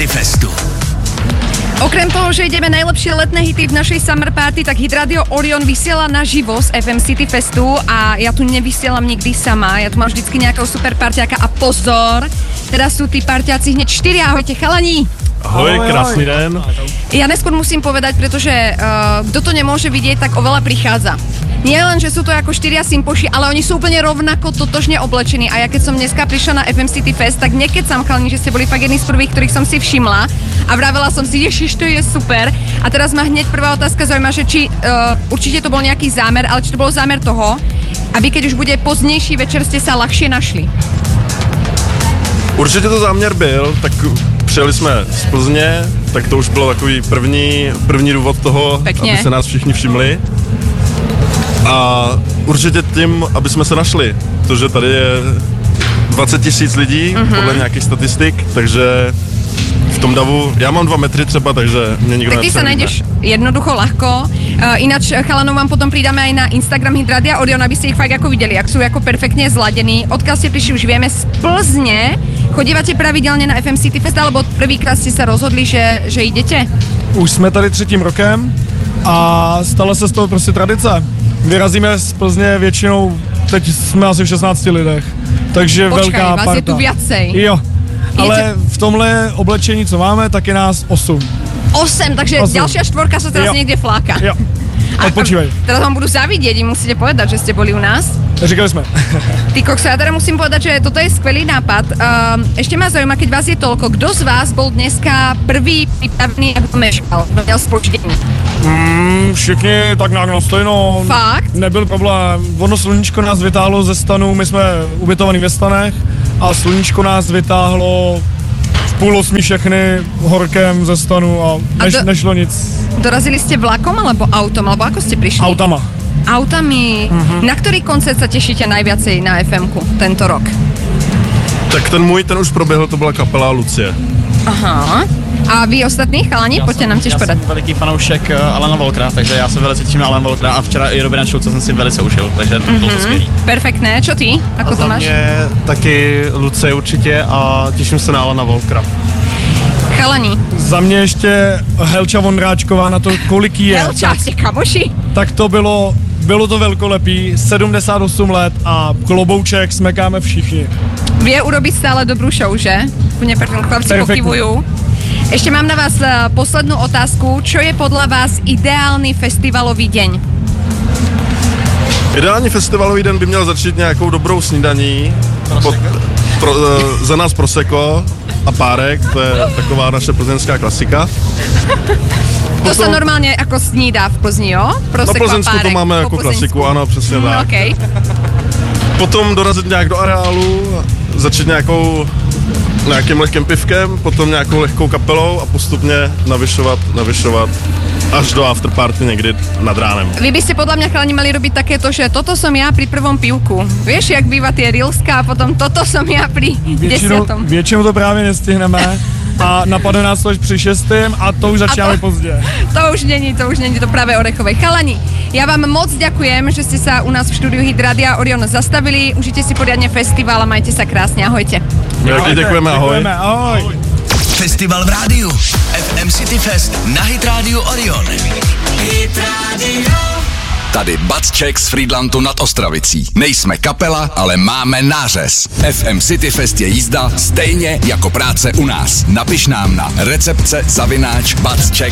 City Festu. Okrem toho, že ideme najlepšie letné hity v našej Summer Party, tak Hit Radio Orion vysiela naživo z FM City Festu a ja tu nevysielam nikdy sama, ja tu mám vždycky nejakého super parťáka a pozor, teraz sú tí parťáci hneď 4, ahojte chalani. Ahoj, krásny den. Ja neskôr musím povedať, pretože kto to nemôže vidieť, tak oveľa prichádza. Nie len, že sú to ako 4 simpoši, ale oni sú úplne rovnako totožne oblečení a ja keď som dneska prišla na FM City Fest, tak nekecam chalani, že ste boli fakt jedni z prvých, ktorých som si všimla a vravela som si, ježiš, to je super. A teraz ma hneď prvá otázka zaujíma, že či určite to bol nejaký zámer, ale či to bol zámer toho, aby keď už bude pozdnější večer, ste sa ľahšie našli. Určitě to záměr byl, tak přijeli jsme z Plzně, tak to už bylo takový první důvod toho, Pekně. Aby se nás všichni všimli. A určitě tím, aby jsme se našli, protože tady je 20 000 lidí, podle nějakých statistik, takže v tom davu, já mám 2 metry třeba, takže mě nikdo Tak ty sa nepřehlídne. nájdeš jednoducho ľahko. Ináč chalanov vám potom pridáme aj na Instagram Hit Radia Orion, aby ste ich fakt ako videli, ak sú ako perfektne zladení. Odkiaľ ste prišli, už vieme, z Plzne. Chodívate pravidelne na FM City Fest, alebo prvýkrát ste sa rozhodli, že idete? Už jsme tady 3. rokem a stala se z toho prostě tradice. Vyrazíme z Plzně většinou, teď jsme asi v 16 lidech, takže Počkaj, velká vás parta. je tu viacej. Jo, ale v tomhle oblečení, co máme, tak je nás 8. 8, takže 8. ďalšia štvorka sa teraz Jo. niekde fláka. Jo, odpočívaj. Teraz vám budú zavidieť, im musíte povedať, že ste boli u nás. Říkali jsme. Ty kokso, ja teda musím povedať, že toto je skvelý nápad. Ešte ma zaujíma, keď vás je toľko, kto z vás bol dneska prvý pripravený, ako meškal? Měl spoždění. Všichni tak nějak na stejno. Fakt? Nebyl problém. Ono sluníčko nás vytáhlo ze stanu, my jsme ubytovaní ve stanech a sluníčko nás vytáhlo v 7:30 všechny horkem ze stanu a nešlo nic. Dorazili ste vlakom alebo autom, alebo ako ste prišli? Autama. Autami. Na ktorý koncert sa tešíte najviacej na FM-ku tento rok? Tak ten už proběhl, to byla kapela Lucie. Aha. A vy ostatní chalani, pojďte nám těž podat. Já jsem veliký fanoušek Alana Walkera, takže já se velice těším na Alana Walkera a včera i Robina Schulze jsem si velice užil, takže to bylo to skvělý. Perfektné, čo ty? Ako to máš? Mě taky Lucie určitě a těším se na Alana Walkera. Chalani. Za mě ještě Helča Vondráčková na to, kolik jí je. Helča, ste kamoši? Tak to bylo to velkolepý, 78 let a klobouček smekáme všichni. Vie urobiť stále dobrú show, že? Úplne perfektne, chlapci pokyvujú. Ešte mám na vás poslednú otázku. Čo je podľa vás ideálny festivalový deň? Ideální festivalový den by měl začít nějakou dobrou snídaní. Za nás prosecco a párek, to je taková naše plzeňská klasika. To sa normálne ako snídá v Plzni, jo? Na Plzeňsku to máme jako klasiku, ano, přesně tak. Okay. Potom dorazit nějak do areálu, začít nějakým lehkým pivkem, potom nějakou lehkou kapelou a postupně navyšovat až do afterparty někdy nad ránem. Vy by ste podľa mňa chalani mali robiť takéto, že toto som ja pri prvom pivku. Vieš, jak býva tie reelska a potom toto som ja pri 10. Většinou to právě nestihneme a napadne nás to až při 6. a to už začínáme pozdě. To už není to práve orechové. Chalani, ja vám moc ďakujem, že ste sa u nás v štúdiu Hit Radia Orion zastavili. Užite si poriadne festival a majte sa krásne. Ahojte. Děkujeme, ahoj. Ahoj. Festival v rádiu. FM City Fest na Hit Radio Orion. Hit Radio. Tady Batček z Frýdlantu nad Ostravicí. Nejsme kapela, ale máme nářez. FM City Fest je jízda stejně jako práce u nás. Napiš nám na recepce@batček.cz.